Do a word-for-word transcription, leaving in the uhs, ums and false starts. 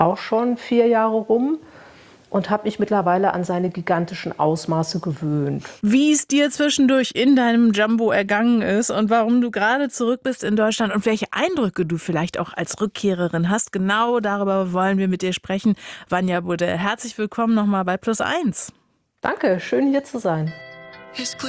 auch schon vier Jahre rum und habe mich mittlerweile an seine gigantischen Ausmaße gewöhnt. Wie es dir zwischendurch in deinem Jumbo ergangen ist und warum du gerade zurück bist in Deutschland und welche Eindrücke du vielleicht auch als Rückkehrerin hast, genau darüber wollen wir mit dir sprechen. Vanja Budde, herzlich willkommen nochmal bei Plus eins. Danke, schön hier zu sein.